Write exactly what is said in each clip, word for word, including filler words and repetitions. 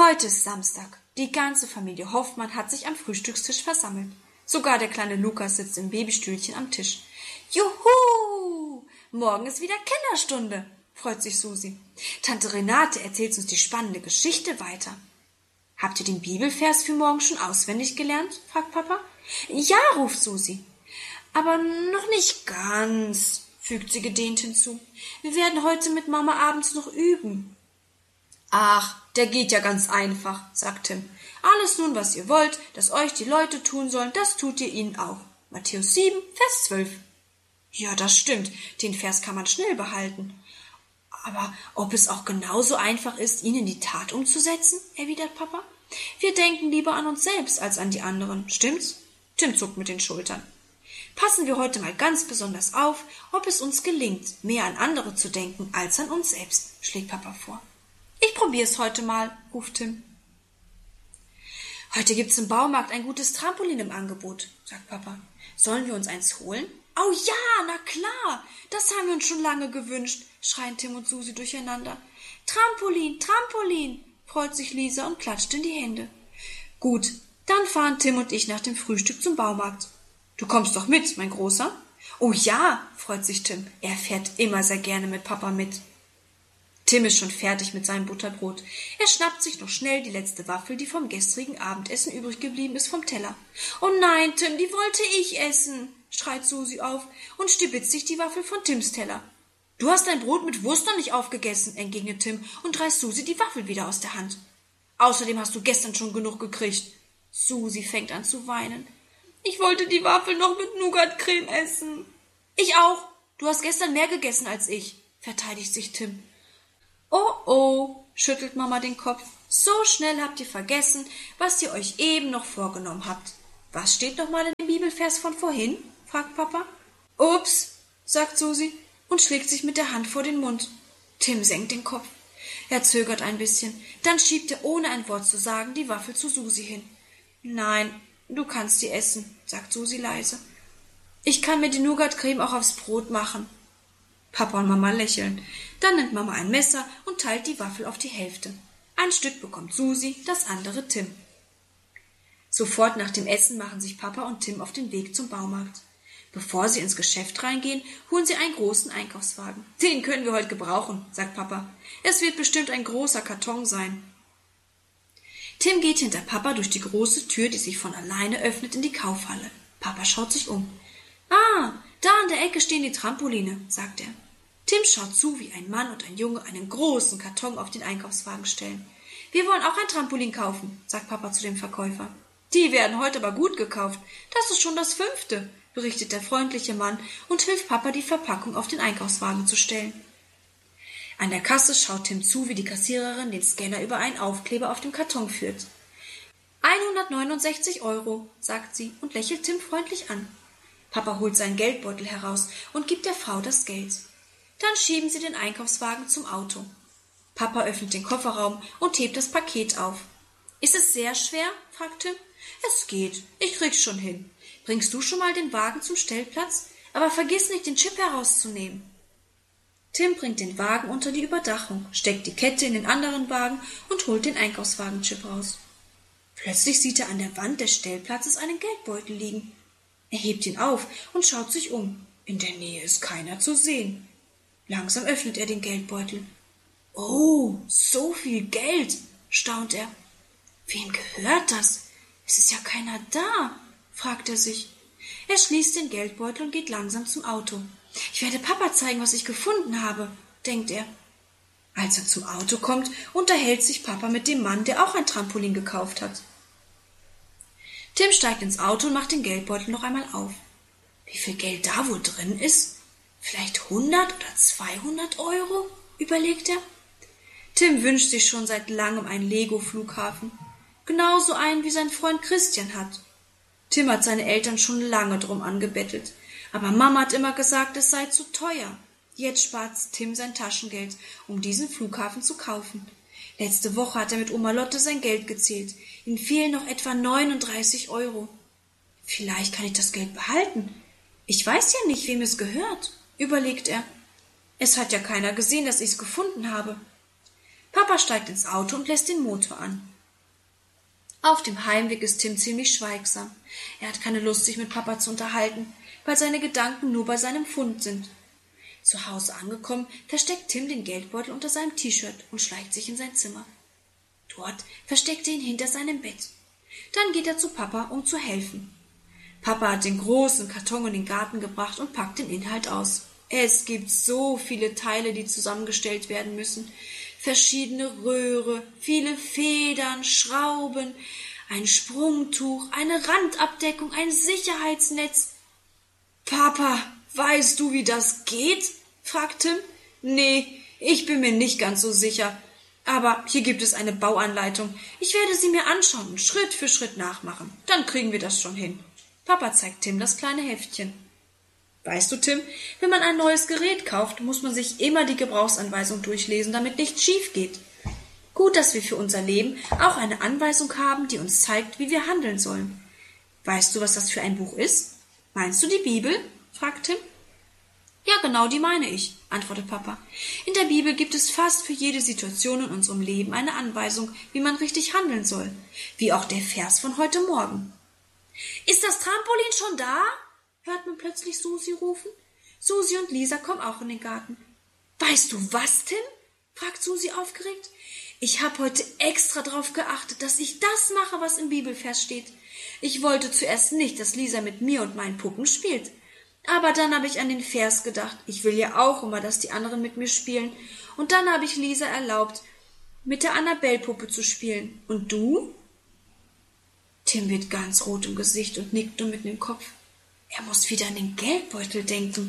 Heute ist Samstag. Die ganze Familie Hoffmann hat sich am Frühstückstisch versammelt. Sogar der kleine Lukas sitzt im Babystühlchen am Tisch. Juhu! Morgen ist wieder Kinderstunde, freut sich Susi. Tante Renate erzählt uns die spannende Geschichte weiter. Habt ihr den Bibelvers für morgen schon auswendig gelernt? Fragt Papa. Ja, ruft Susi. Aber noch nicht ganz, fügt sie gedehnt hinzu. Wir werden heute mit Mama abends noch üben. Ach, der geht ja ganz einfach, sagt Tim. Alles nun, was ihr wollt, dass euch die Leute tun sollen, das tut ihr ihnen auch. Matthäus sieben, Vers zwölf. Ja, das stimmt, den Vers kann man schnell behalten. Aber ob es auch genauso einfach ist, ihn in die Tat umzusetzen, erwidert Papa. Wir denken lieber an uns selbst als an die anderen, stimmt's? Tim zuckt mit den Schultern. Passen wir heute mal ganz besonders auf, ob es uns gelingt, mehr an andere zu denken als an uns selbst, schlägt Papa vor. Ich probier's heute mal, ruft Tim. Heute gibt's im Baumarkt ein gutes Trampolin im Angebot, sagt Papa. Sollen wir uns eins holen? Oh ja, na klar, das haben wir uns schon lange gewünscht, schreien Tim und Susi durcheinander. Trampolin, Trampolin, freut sich Lisa und klatscht in die Hände. Gut, dann fahren Tim und ich nach dem Frühstück zum Baumarkt. Du kommst doch mit, mein Großer? Oh ja, freut sich Tim, er fährt immer sehr gerne mit Papa mit. Tim ist schon fertig mit seinem Butterbrot. Er schnappt sich noch schnell die letzte Waffel, die vom gestrigen Abendessen übrig geblieben ist, vom Teller. Oh nein, Tim, die wollte ich essen, schreit Susi auf und stibitzt sich die Waffel von Tims Teller. Du hast dein Brot mit Wurst noch nicht aufgegessen, entgegnet Tim und reißt Susi die Waffel wieder aus der Hand. Außerdem hast du gestern schon genug gekriegt. Susi fängt an zu weinen. Ich wollte die Waffel noch mit Nougatcreme essen. Ich auch. Du hast gestern mehr gegessen als ich, verteidigt sich Tim. Oh oh, schüttelt Mama den Kopf. So schnell habt ihr vergessen, was ihr euch eben noch vorgenommen habt. Was steht noch mal in dem Bibelvers von vorhin? Fragt Papa. Ups, sagt Susi und schlägt sich mit der Hand vor den Mund. Tim senkt den Kopf. Er zögert ein bisschen. Dann schiebt er, ohne ein Wort zu sagen, die Waffel zu Susi hin. Nein, du kannst die essen, sagt Susi leise. Ich kann mir die Nougatcreme auch aufs Brot machen. Papa und Mama lächeln. Dann nimmt Mama ein Messer und teilt die Waffel auf die Hälfte. Ein Stück bekommt Susi, das andere Tim. Sofort nach dem Essen machen sich Papa und Tim auf den Weg zum Baumarkt. Bevor sie ins Geschäft reingehen, holen sie einen großen Einkaufswagen. Den können wir heute gebrauchen, sagt Papa. Es wird bestimmt ein großer Karton sein. Tim geht hinter Papa durch die große Tür, die sich von alleine öffnet, in die Kaufhalle. Papa schaut sich um. Ah, da an der Ecke stehen die Trampoline, sagt er. Tim schaut zu, wie ein Mann und ein Junge einen großen Karton auf den Einkaufswagen stellen. Wir wollen auch ein Trampolin kaufen, sagt Papa zu dem Verkäufer. Die werden heute aber gut gekauft. Das ist schon das fünfte, berichtet der freundliche Mann und hilft Papa, die Verpackung auf den Einkaufswagen zu stellen. An der Kasse schaut Tim zu, wie die Kassiererin den Scanner über einen Aufkleber auf dem Karton führt. hundertneunundsechzig Euro, sagt sie und lächelt Tim freundlich an. Papa holt seinen Geldbeutel heraus und gibt der Frau das Geld. Dann schieben sie den Einkaufswagen zum Auto. Papa öffnet den Kofferraum und hebt das Paket auf. Ist es sehr schwer? Fragt Tim. Es geht, ich krieg's schon hin. Bringst du schon mal den Wagen zum Stellplatz? Aber vergiss nicht, den Chip herauszunehmen. Tim bringt den Wagen unter die Überdachung, steckt die Kette in den anderen Wagen und holt den Einkaufswagen-Chip raus. Plötzlich sieht er an der Wand des Stellplatzes einen Geldbeutel liegen. Er hebt ihn auf und schaut sich um. In der Nähe ist keiner zu sehen. Langsam öffnet er den Geldbeutel. Oh, so viel Geld, staunt er. Wem gehört das? Es ist ja keiner da, fragt er sich. Er schließt den Geldbeutel und geht langsam zum Auto. Ich werde Papa zeigen, was ich gefunden habe, denkt er. Als er zum Auto kommt, unterhält sich Papa mit dem Mann, der auch ein Trampolin gekauft hat. Tim steigt ins Auto und macht den Geldbeutel noch einmal auf. Wie viel Geld da wohl drin ist? Vielleicht hundert oder zweihundert Euro? Überlegt er. Tim wünscht sich schon seit langem einen Lego-Flughafen. Genauso einen, wie sein Freund Christian hat. Tim hat seine Eltern schon lange drum angebettelt. Aber Mama hat immer gesagt, es sei zu teuer. Jetzt spart Tim sein Taschengeld, um diesen Flughafen zu kaufen. Letzte Woche hat er mit Oma Lotte sein Geld gezählt. Ihm fehlen noch etwa neununddreißig Euro. Vielleicht kann ich das Geld behalten. Ich weiß ja nicht, wem es gehört, überlegt er. Es hat ja keiner gesehen, dass ich es gefunden habe. Papa steigt ins Auto und lässt den Motor an. Auf dem Heimweg ist Tim ziemlich schweigsam. Er hat keine Lust, sich mit Papa zu unterhalten, weil seine Gedanken nur bei seinem Fund sind. Zu Hause angekommen, versteckt Tim den Geldbeutel unter seinem T-Shirt und schleicht sich in sein Zimmer. Dort versteckt er ihn hinter seinem Bett. Dann geht er zu Papa, um zu helfen. Papa hat den großen Karton in den Garten gebracht und packt den Inhalt aus. Es gibt so viele Teile, die zusammengestellt werden müssen. Verschiedene Röhre, viele Federn, Schrauben, ein Sprungtuch, eine Randabdeckung, ein Sicherheitsnetz. »Papa, weißt du, wie das geht?« fragt Tim. »Nee, ich bin mir nicht ganz so sicher. Aber hier gibt es eine Bauanleitung. Ich werde sie mir anschauen und Schritt für Schritt nachmachen. Dann kriegen wir das schon hin.« Papa zeigt Tim das kleine Heftchen. »Weißt du, Tim, wenn man ein neues Gerät kauft, muss man sich immer die Gebrauchsanweisung durchlesen, damit nichts schief geht. Gut, dass wir für unser Leben auch eine Anweisung haben, die uns zeigt, wie wir handeln sollen. Weißt du, was das für ein Buch ist? Meinst du die Bibel?« fragt Tim. »Ja, genau, die meine ich«, antwortet Papa. »In der Bibel gibt es fast für jede Situation in unserem Leben eine Anweisung, wie man richtig handeln soll, wie auch der Vers von heute Morgen.« »Ist das Trampolin schon da?« hört man plötzlich Susi rufen. Susi und Lisa kommen auch in den Garten. »Weißt du was, Tim?« fragt Susi aufgeregt. »Ich habe heute extra darauf geachtet, dass ich das mache, was im Bibelvers steht. Ich wollte zuerst nicht, dass Lisa mit mir und meinen Puppen spielt. Aber dann habe ich an den Vers gedacht. Ich will ja auch immer, dass die anderen mit mir spielen. Und dann habe ich Lisa erlaubt, mit der Annabelle-Puppe zu spielen. Und du?« Tim wird ganz rot im Gesicht und nickt nur mit dem Kopf. Er muss wieder an den Geldbeutel denken.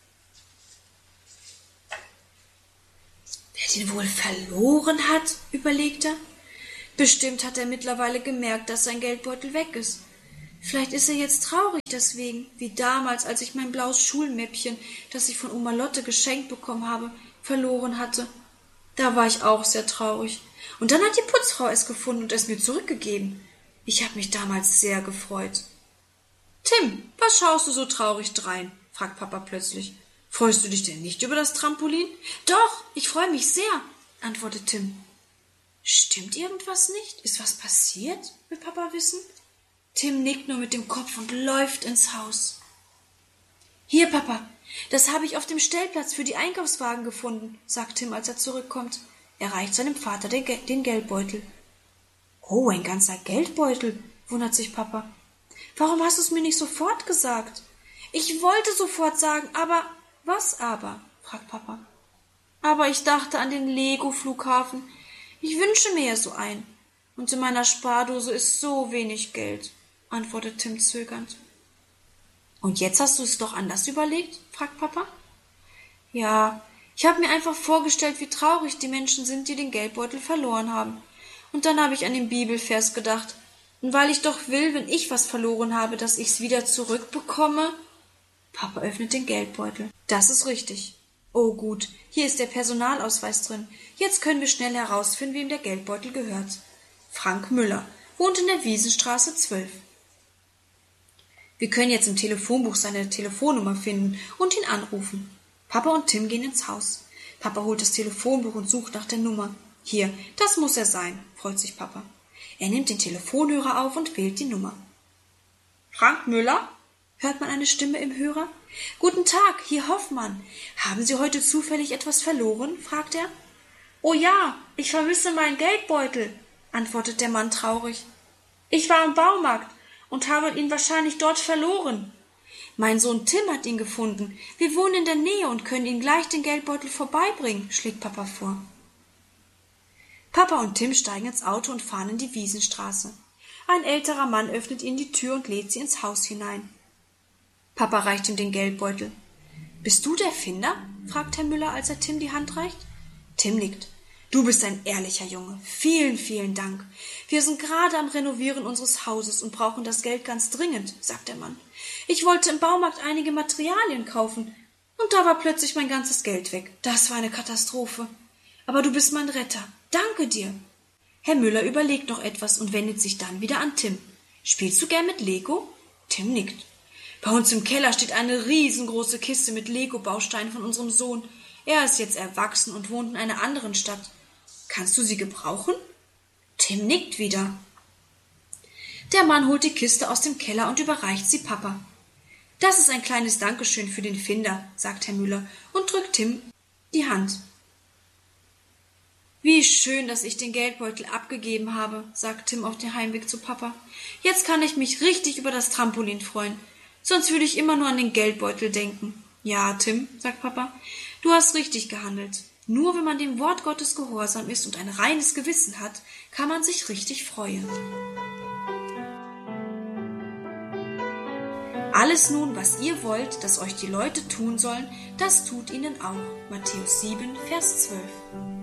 Wer den wohl verloren hat, überlegt er. Bestimmt hat er mittlerweile gemerkt, dass sein Geldbeutel weg ist. Vielleicht ist er jetzt traurig deswegen, wie damals, als ich mein blaues Schulmäppchen, das ich von Oma Lotte geschenkt bekommen habe, verloren hatte. Da war ich auch sehr traurig. Und dann hat die Putzfrau es gefunden und es mir zurückgegeben. Ich habe mich damals sehr gefreut. »Tim, was schaust du so traurig drein?« fragt Papa plötzlich. »Freust du dich denn nicht über das Trampolin?« »Doch, ich freue mich sehr«, antwortet Tim. »Stimmt irgendwas nicht? Ist was passiert?« will Papa wissen. Tim nickt nur mit dem Kopf und läuft ins Haus. »Hier, Papa, das habe ich auf dem Stellplatz für die Einkaufswagen gefunden«, sagt Tim, als er zurückkommt. Er reicht seinem Vater den, Ge- den Geldbeutel. »Oh, ein ganzer Geldbeutel«, wundert sich Papa. »Warum hast du es mir nicht sofort gesagt?« »Ich wollte sofort sagen, aber...« »Was aber?« fragt Papa. »Aber ich dachte an den Lego-Flughafen. Ich wünsche mir ja so einen. Und in meiner Spardose ist so wenig Geld«, antwortet Tim zögernd. »Und jetzt hast du es doch anders überlegt?« fragt Papa. »Ja, ich habe mir einfach vorgestellt, wie traurig die Menschen sind, die den Geldbeutel verloren haben. Und dann habe ich an den Bibelvers gedacht. Und weil ich doch will, wenn ich was verloren habe, dass ich's wieder zurückbekomme...« Papa öffnet den Geldbeutel. »Das ist richtig. Oh gut, hier ist der Personalausweis drin. Jetzt können wir schnell herausfinden, wem der Geldbeutel gehört. Frank Müller, wohnt in der Wiesenstraße zwölf. Wir können jetzt im Telefonbuch seine Telefonnummer finden und ihn anrufen.« Papa und Tim gehen ins Haus. Papa holt das Telefonbuch und sucht nach der Nummer. »Hier, das muss er sein«, freut sich Papa. Er nimmt den Telefonhörer auf und wählt die Nummer. »Frank Müller?« hört man eine Stimme im Hörer. »Guten Tag, hier Hoffmann. Haben Sie heute zufällig etwas verloren?« fragt er. »Oh ja, ich vermisse meinen Geldbeutel«, antwortet der Mann traurig. »Ich war im Baumarkt und habe ihn wahrscheinlich dort verloren. Mein Sohn Tim hat ihn gefunden. Wir wohnen in der Nähe und können ihm gleich den Geldbeutel vorbeibringen«, schlägt Papa vor. Papa und Tim steigen ins Auto und fahren in die Wiesenstraße. Ein älterer Mann öffnet ihnen die Tür und lädt sie ins Haus hinein. Papa reicht ihm den Geldbeutel. »Bist du der Finder?« fragt Herr Müller, als er Tim die Hand reicht. Tim nickt. »Du bist ein ehrlicher Junge. Vielen, vielen Dank. Wir sind gerade am Renovieren unseres Hauses und brauchen das Geld ganz dringend«, sagt der Mann. »Ich wollte im Baumarkt einige Materialien kaufen und da war plötzlich mein ganzes Geld weg. Das war eine Katastrophe. Aber du bist mein Retter. Danke dir.« Herr Müller überlegt noch etwas und wendet sich dann wieder an Tim. »Spielst du gern mit Lego?« Tim nickt. »Bei uns im Keller steht eine riesengroße Kiste mit Lego-Bausteinen von unserem Sohn. Er ist jetzt erwachsen und wohnt in einer anderen Stadt. Kannst du sie gebrauchen?« Tim nickt wieder. Der Mann holt die Kiste aus dem Keller und überreicht sie Papa. »Das ist ein kleines Dankeschön für den Finder«, sagt Herr Müller und drückt Tim die Hand. »Wie schön, dass ich den Geldbeutel abgegeben habe«, sagt Tim auf dem Heimweg zu Papa. »Jetzt kann ich mich richtig über das Trampolin freuen. Sonst würde ich immer nur an den Geldbeutel denken.« »Ja, Tim«, sagt Papa, »du hast richtig gehandelt. Nur wenn man dem Wort Gottes gehorsam ist und ein reines Gewissen hat, kann man sich richtig freuen.« Alles nun, was ihr wollt, dass euch die Leute tun sollen, das tut ihnen auch. Matthäus sieben, Vers zwölf.